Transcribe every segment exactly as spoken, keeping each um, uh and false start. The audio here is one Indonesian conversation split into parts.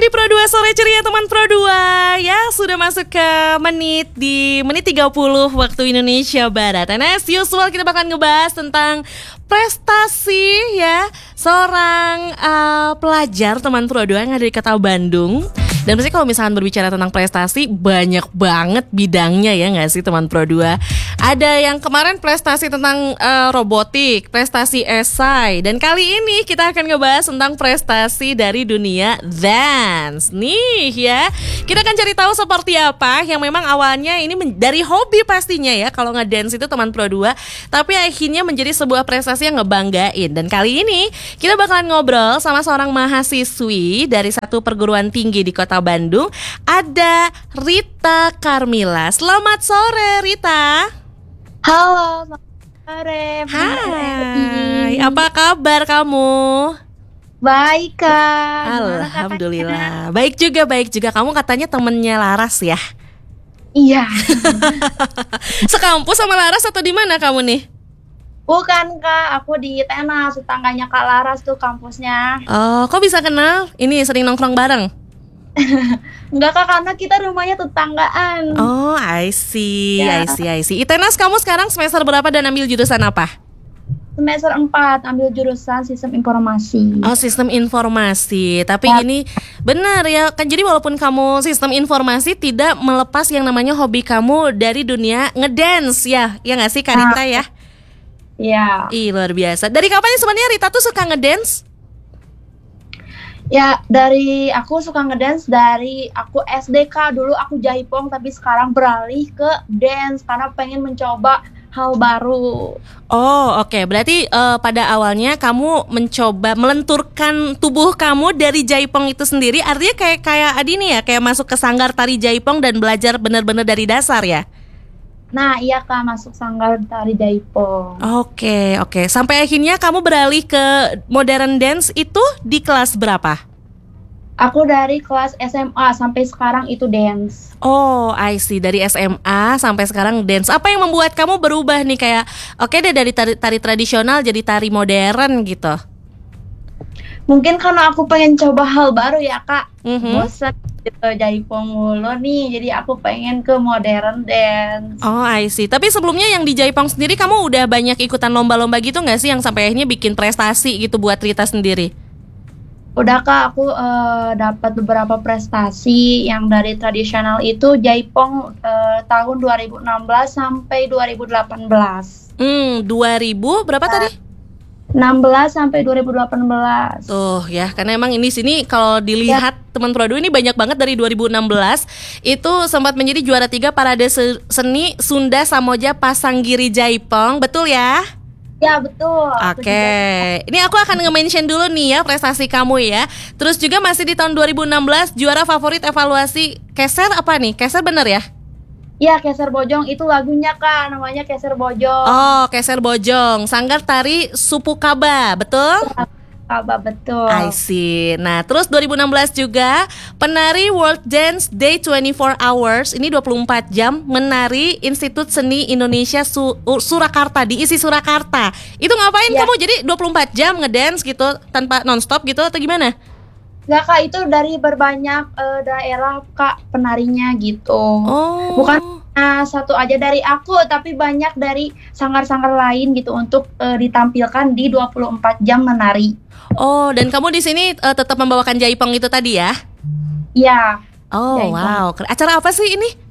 Pro dua Sore Ceria teman Pro dua. Ya, sudah masuk ke menit di menit tiga puluh waktu Indonesia Barat. Dan as usual kita bakal ngebahas tentang prestasi ya seorang uh, pelajar teman Pro dua yang ada di Kota Bandung. Dan pasti kalau misalkan berbicara tentang prestasi, banyak banget bidangnya ya nggak sih teman Pro dua. Ada yang kemarin prestasi tentang uh, robotik, prestasi esai. Dan kali ini kita akan ngebahas tentang prestasi dari dunia dance. Nih ya, kita akan cari tahu seperti apa yang memang awalnya ini men- dari hobi pastinya ya. Kalau ngedance itu teman Pro dua, tapi akhirnya menjadi sebuah prestasi yang ngebanggain. Dan kali ini kita bakalan ngobrol sama seorang mahasiswi dari satu perguruan tinggi di Kota Bandung. Ada Rita Carmila. Selamat sore Rita. Halo, selamat sore. Hai, apa kabar kamu? Baik Kak. Alhamdulillah. Baik juga, baik juga. Kamu katanya temennya Laras ya? Iya. Sekampus sama Laras atau di mana kamu nih? Bukan Kak, aku di Tenas, tetangganya Kak Laras tuh kampusnya. Oh, kok bisa kenal? Ini sering nongkrong bareng? Enggak Kak, karena kita rumahnya tetanggaan. Oh, I see, Ya. I see, I see. Itenas kamu sekarang semester berapa dan ambil jurusan apa? Semester empat, ambil jurusan sistem informasi. Oh, sistem informasi. Tapi Ya. ini benar ya kan, jadi walaupun kamu sistem informasi tidak melepas yang namanya hobi kamu dari dunia ngedance ya. Ya nggak sih Karita ya? Ya. Ih, luar biasa. Dari kapan sih sebenarnya Rita tuh suka ngedance? Ya, dari aku suka ngedance dari aku S D Kak. Dulu aku jaipong, tapi sekarang beralih ke dance karena pengen mencoba hal baru. Oh, oke. Okay. Berarti uh, pada awalnya kamu mencoba melenturkan tubuh kamu dari jaipong itu sendiri. Artinya kayak kayak Adi nih ya, kayak masuk ke sanggar tari jaipong dan belajar benar-benar dari dasar ya. Nah, iya Kak, masuk sanggar tari jaipong. Oke, oke. Sampai akhirnya kamu beralih ke modern dance itu di kelas berapa? Aku dari kelas S M A sampai sekarang itu dance. Oh, I see. Dari S M A sampai sekarang dance. Apa yang membuat kamu berubah nih kayak oke deh dari tari, tari tradisional jadi tari modern gitu? Mungkin karena aku pengen coba hal baru ya Kak. Mm-hmm. Bosan gitu jaipong mulu nih, jadi aku pengen ke modern dance. Oh, I see. Tapi sebelumnya yang di Jaipong sendiri kamu udah banyak ikutan lomba-lomba gitu nggak sih yang sampai akhirnya bikin prestasi gitu buat Rita sendiri? Udah Kak, aku uh, dapat beberapa prestasi yang dari tradisional itu jaipong uh, tahun dua ribu enam belas sampai dua ribu delapan belas. Hmm, dua ribu berapa uh, tadi? enam belas sampai dua ribu delapan belas. Tuh ya, karena emang ini sini kalau dilihat ya. Teman Pro dua ini banyak banget dari dua ribu enam belas. Itu sempat menjadi juara tiga Parade Seni Sunda Samoja Pasanggiri Jaipong. Betul ya? Ya betul. Oke, okay. Ini aku akan nge-mention dulu nih ya prestasi kamu ya. Terus juga masih di tahun dua ribu enam belas juara favorit evaluasi Keser apa nih? Keser bener ya? Ya, Keser Bojong itu lagunya Kak, namanya Keser Bojong. Oh, Keser Bojong, sanggar tari Supu Kaba, betul? Kaba, betul. I see. Nah, terus dua ribu enam belas juga penari World Dance Day dua puluh empat hours, ini dua puluh empat jam menari Institut Seni Indonesia Su- Surakarta di I S I Surakarta. Itu ngapain ya. Kamu jadi dua puluh empat jam ngedance gitu tanpa nonstop gitu atau gimana? Enggak Kak, itu dari berbanyak uh, daerah Kak penarinya gitu. Oh. Bukan uh, satu aja dari aku, tapi banyak dari sanggar-sanggar lain gitu untuk uh, ditampilkan di dua puluh empat jam menari. Oh, dan kamu di sini uh, tetap membawakan jaipong itu tadi ya? Iya. Oh, jaipong. Wow. Acara apa sih ini?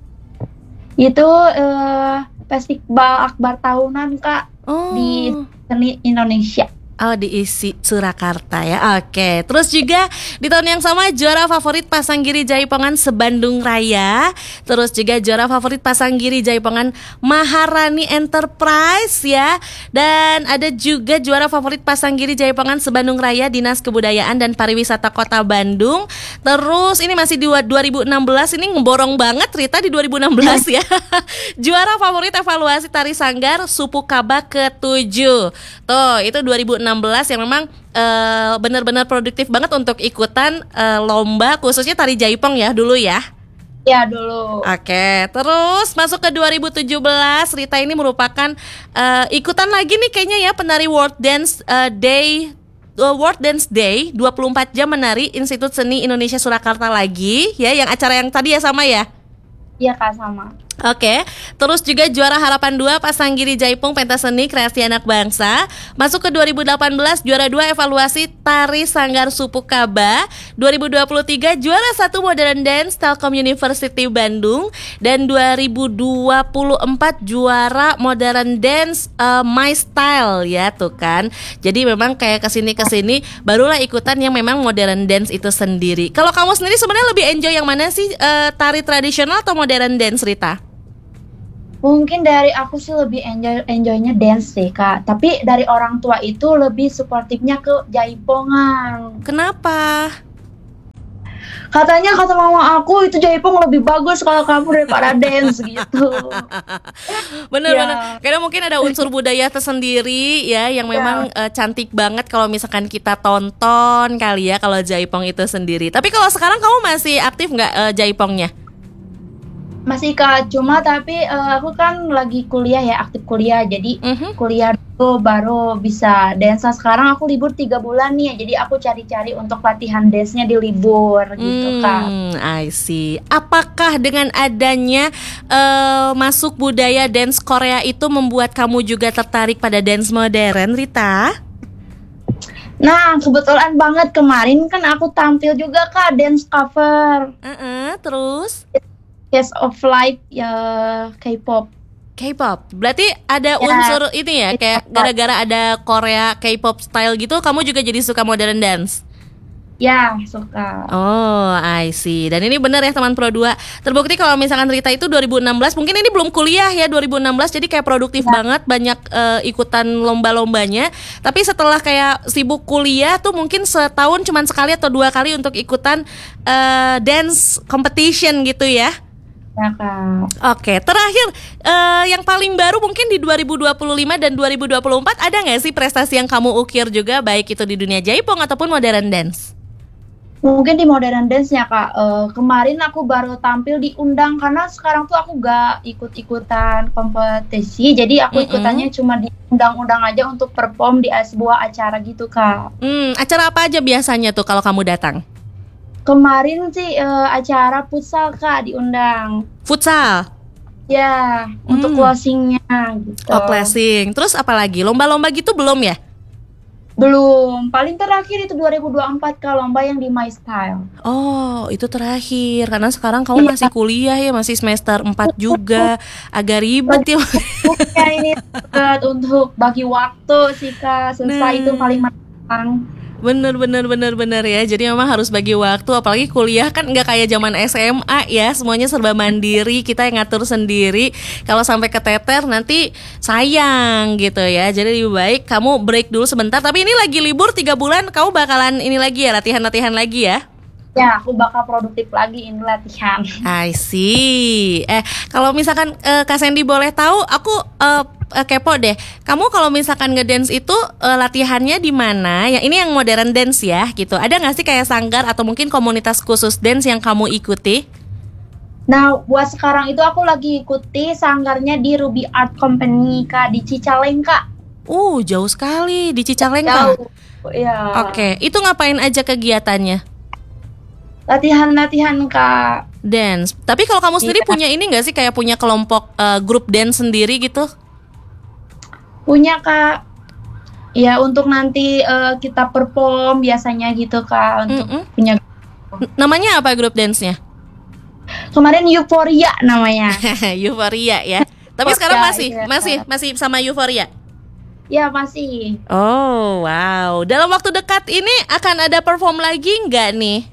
Itu uh, festival akbar tahunan Kak. Oh. Di Seni Indonesia. Oh, di I S I Surakarta ya. Oke. Terus juga di tahun yang sama juara favorit Pasanggiri Jaipongan Sebandung Raya. Terus juga juara favorit Pasanggiri Jaipongan Maharani Enterprise ya. Dan ada juga juara favorit Pasanggiri Jaipongan Sebandung Raya Dinas Kebudayaan dan Pariwisata Kota Bandung. Terus ini masih di dua ribu enam belas, ini ngeborong banget Rita di dua ribu enam belas ya. Juara favorit evaluasi tari sanggar Supu Kaba ketujuh. Tuh, itu dua ribu enam belas yang memang uh, benar-benar produktif banget untuk ikutan uh, lomba khususnya tari jaipong ya dulu ya. Ya dulu. Oke, terus masuk ke dua ribu tujuh belas Rita ini merupakan uh, ikutan lagi nih kayaknya ya penari World Dance uh, Day uh, World Dance Day dua puluh empat jam menari Institut Seni Indonesia Surakarta lagi ya, yang acara yang tadi ya sama ya? Iya Kak, sama. Oke, terus juga juara Harapan dua Pasanggiri Jaipong Pentas Seni Kreasi Anak Bangsa. Masuk ke dua ribu delapan belas juara dua Evaluasi Tari Sanggar Supu Kaba. Dua ribu dua puluh tiga juara satu Modern Dance Telkom University Bandung. Dan dua ribu dua puluh empat juara Modern Dance uh, My Style ya tuh kan. Jadi memang kayak kesini-kesini barulah ikutan yang memang Modern Dance itu sendiri. Kalau kamu sendiri sebenarnya lebih enjoy yang mana sih, uh, tari tradisional atau Modern Dance, Rita? Mungkin dari aku sih lebih enjoy enjoynya dance sih Kak. Tapi dari orang tua itu lebih suportifnya ke jaipongan. Kenapa? Katanya kata mama aku itu jaipong lebih bagus kalau kamu daripada dance gitu. Bener-bener. Ya. Karena mungkin ada unsur budaya tersendiri ya yang memang Ya. uh, cantik banget kalau misalkan kita tonton kali ya kalau jaipong itu sendiri. Tapi kalau sekarang kamu masih aktif nggak uh, jaipongnya? Masih Kak, cuma tapi uh, aku kan lagi kuliah ya, aktif kuliah. Jadi Mhm. kuliah dulu baru bisa dance. Nah, sekarang aku libur tiga bulan nih, jadi aku cari-cari untuk latihan dance-nya di libur gitu Kak. Hmm, I see. Apakah dengan adanya uh, masuk budaya dance Korea itu membuat kamu juga tertarik pada dance modern, Rita? Nah, kebetulan banget kemarin kan aku tampil juga Kak dance cover Uh-uh, terus Case of Life ya K-pop. K-pop. Berarti ada Ya. unsur ini ya, kayak K-pop. gara-gara ada Korea K-pop style gitu, kamu juga jadi suka modern dance? Ya, suka. Oh, I see. Dan ini benar ya teman Pro dua. Terbukti kalau misalkan Rita itu dua ribu enam belas, mungkin ini belum kuliah ya dua ribu enam belas, jadi kayak produktif Ya. banget, banyak eh, ikutan lomba-lombanya. Tapi setelah kayak sibuk kuliah tuh mungkin setahun cuman sekali atau dua kali untuk ikutan eh, dance competition gitu ya. Ya Kak. Oke, terakhir eh, yang paling baru mungkin di dua ribu dua puluh lima dan dua ribu dua puluh empat ada nggak sih prestasi yang kamu ukir juga, baik itu di dunia jaipong ataupun modern dance? Mungkin di modern dance ya Kak. Eh, kemarin aku baru tampil diundang karena sekarang tuh aku gak ikut-ikutan kompetisi. Jadi aku Mm-mm. ikutannya cuma diundang-undang aja untuk perform di sebuah acara gitu Kak. Hmm, acara apa aja biasanya tuh kalau kamu datang? Kemarin sih eh, acara futsal Kak diundang. Futsal. Ya, untuk Hmm. closingnya gitu. Oh, classing. Terus apa lagi? Lomba-lomba gitu belum ya? Belum. Paling terakhir itu dua ribu dua puluh empat Kak, lomba yang di My Style. Oh, itu terakhir. Karena sekarang kamu masih kuliah ya, masih semester empat juga. Agak ribet ya. Ya ini dekat untuk bagi waktu sih Kak. Selesai Nah. itu paling menantang. Bener bener bener bener ya. Jadi memang harus bagi waktu. Apalagi kuliah kan nggak kayak zaman S M A ya. Semuanya serba mandiri. Kita yang ngatur sendiri. Kalau sampai keteter nanti sayang gitu ya. Jadi lebih baik kamu break dulu sebentar. Tapi ini lagi libur tiga bulan. Kamu bakalan ini lagi ya, latihan-latihan lagi ya. Ya, aku bakal produktif lagi ini latihan. I see. Eh, kalau misalkan eh, Kak Sandy boleh tahu, aku eh, eh, kepo deh. Kamu kalau misalkan ngedance itu eh, latihannya di mana? Ya ini yang modern dance ya, gitu. Ada nggak sih kayak sanggar atau mungkin komunitas khusus dance yang kamu ikuti? Nah, buat sekarang itu aku lagi ikuti sanggarnya di Ruby Art Company Kak di Cicalengka. Uh, jauh sekali di Cicalengka. Jauh. Ya. Oke, itu ngapain aja kegiatannya? Latihan-latihan Kak. Dance. Tapi kalau kamu sendiri Iya. punya ini nggak sih kayak punya kelompok eh, grup dance sendiri gitu? Punya Kak. Ya, untuk nanti eh, kita perform biasanya gitu Kak untuk Mm-mm. punya. N- Namanya apa grup dance-nya? Kemarin Euphoria namanya. Euforia ya. Tapi Oh, sekarang ya, masih iya. masih masih sama Euforia. Ya, masih. Oh, wow. Dalam waktu dekat ini akan ada perform lagi nggak nih?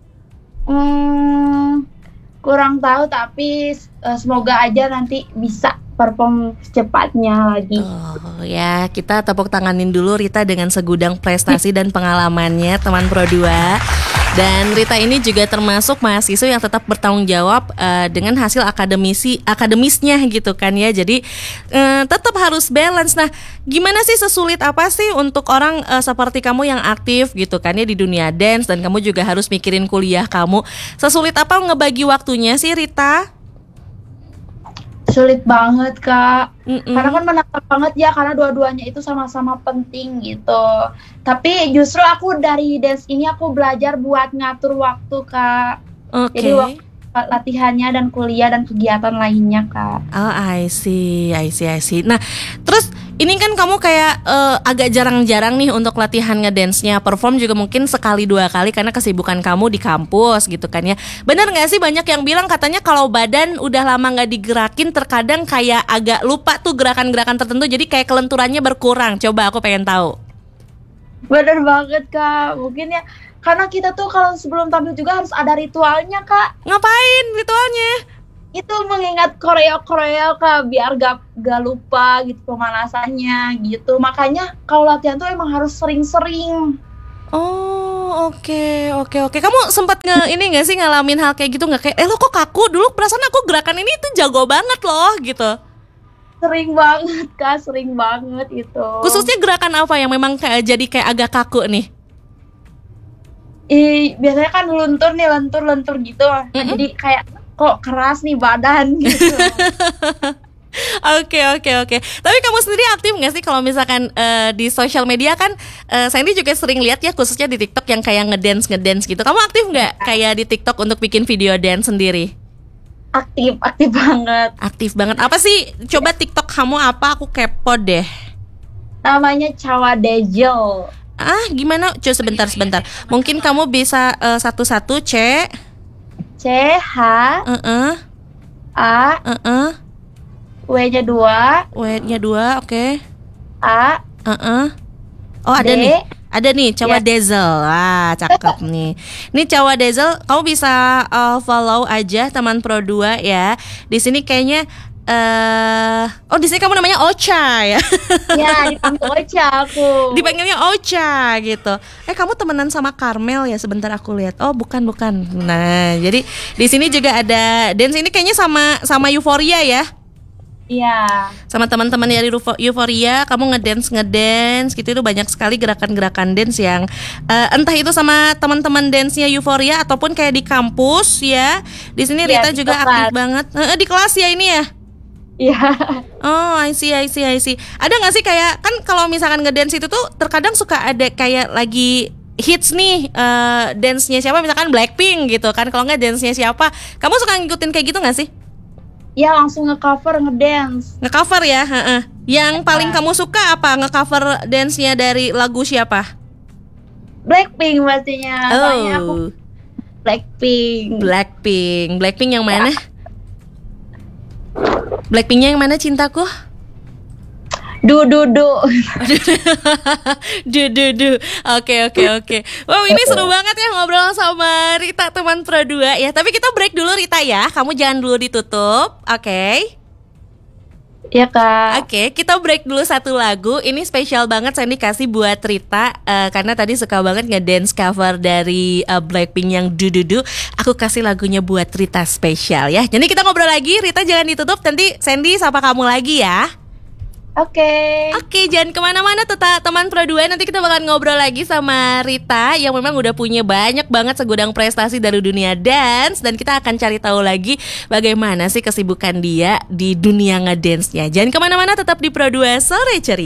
Hmm, kurang tahu tapi eh, semoga aja nanti bisa perform secepatnya lagi. Oh ya, kita tepuk tanganin dulu Rita dengan segudang prestasi dan pengalamannya teman Pro dua. Dan Rita ini juga termasuk mahasiswa yang tetap bertanggung jawab uh, dengan hasil akademisi akademisnya gitu kan ya. Jadi uh, tetap harus balance. Nah, gimana sih, sesulit apa sih untuk orang uh, seperti kamu yang aktif gitu kan ya di dunia dance, dan kamu juga harus mikirin kuliah kamu. Sesulit apa ngebagi waktunya sih Rita? Sulit banget, Kak. Mm-mm. Karena kan menantang banget ya, karena dua-duanya itu sama-sama penting gitu. Tapi justru aku dari dance ini aku belajar buat ngatur waktu, Kak. Oke. Jadi waktu latihannya dan kuliah dan kegiatan lainnya, Kak. Oh, I see, I see, I see. Nah, terus ini kan kamu kayak eh, agak jarang-jarang nih untuk latihan ngedance-nya. Perform juga mungkin sekali dua kali karena kesibukan kamu di kampus gitu kan ya. Bener gak sih banyak yang bilang katanya kalau badan udah lama gak digerakin terkadang kayak agak lupa tuh gerakan-gerakan tertentu. Jadi kayak kelenturannya berkurang. Coba aku pengen tahu. Bener banget, Kak. Mungkin ya karena kita tuh kalau sebelum tampil juga harus ada ritualnya, Kak. Ngapain ritualnya? Itu mengingat koreo-koreo, Kak, biar gak, gak lupa gitu pemanasannya gitu. Makanya kalau latihan tuh emang harus sering-sering. Oh, oke, oke, oke. Kamu sempat nge ini nggak sih ngalamin hal kayak gitu nggak? Kayak, eh lo kok kaku? Dulu perasaan aku gerakan ini tuh jago banget loh gitu. Sering banget, Kak, sering banget itu. Khususnya gerakan apa yang memang kayak jadi kayak agak kaku nih? Ih, biasanya kan luntur nih, lentur-lentur gitu. Nah, Mm-mm. jadi kayak kok keras nih badan gitu. Oke, oke, oke. Tapi kamu sendiri aktif nggak sih kalau misalkan eh, di sosial media kan? eh, Sandy juga sering lihat ya, khususnya di TikTok yang kayak ngedance ngedance gitu. Kamu aktif nggak kayak di TikTok untuk bikin video dance sendiri? Aktif, aktif banget. Aktif banget. Apa sih? Coba TikTok kamu apa? Aku kepo deh. Namanya Cawa Dejel. Ah, gimana? Coba sebentar, sebentar. Mungkin kamu bisa eh, satu-satu, C. C H Uh-uh, A uh-uh. W-nya dua, W-nya dua, oke. A Uh-uh. Oh, ada D. nih. Ada nih, Cawa Ya. Dazzle. Wah, cakep nih. Ini Cawa Dazzle, kamu bisa uh, follow aja teman Pro dua ya. Di sini kayaknya eh oh, di sini kamu namanya Ocha ya. Ya, dipanggil Ocha aku. Dipanggilnya Ocha gitu. Eh, kamu temenan sama Karmel ya? Sebentar aku lihat. Oh, bukan, bukan. Nah, jadi di sini juga ada dance ini kayaknya sama sama Euphoria ya. Iya. Sama teman-teman dari Eufo- Euphoria, kamu ngedance ngedance gitu, itu banyak sekali gerakan-gerakan dance yang eh, entah itu sama teman-teman dance-nya Euphoria ataupun kayak di kampus ya. Di sini Iya, Rita di juga kelas. aktif banget. Eh, di kelas ya ini ya. Iya. Oh, I see, I see, I see. Ada nggak sih kayak kan kalau misalkan ngedance itu tuh terkadang suka ada kayak lagi hits nih eh, dance-nya siapa, misalkan Blackpink gitu kan. Kalau nggak dance-nya siapa, kamu suka ngikutin kayak gitu nggak sih? Ya, langsung nge-cover ngedance. Nge-cover ya, heeh. Yang paling kamu suka apa? Nge-cover dance-nya dari lagu siapa? Blackpink pastinya. Soalnya aku Oh, Blackpink. Blackpink. Blackpink yang mana? Blackpinknya yang mana, cintaku? Du du du. Duh, duh, duh. Oke, oke, oke. Wow, ini seru banget ya ngobrol sama Rita, teman Pro dua ya. Tapi kita break dulu Rita ya. Kamu jangan dulu ditutup, oke? Ya, Kak. Oke, kita break dulu satu lagu. Ini spesial banget Sandy kasih buat Rita eh, karena tadi suka banget ngedance cover dari eh, Blackpink yang Du Du Du. Aku kasih lagunya buat Rita spesial ya. Jadi kita ngobrol lagi, Rita jangan ditutup. Nanti Sandy sapa kamu lagi ya. Oke. Oke, jangan kemana-mana tetap teman Pro dua. Nanti kita bakal ngobrol lagi sama Rita yang memang udah punya banyak banget segudang prestasi dari dunia dance. Dan kita akan cari tahu lagi bagaimana sih kesibukan dia di dunia ngedance-nya. Jangan kemana-mana, tetap di Pro dua Sore Ceria.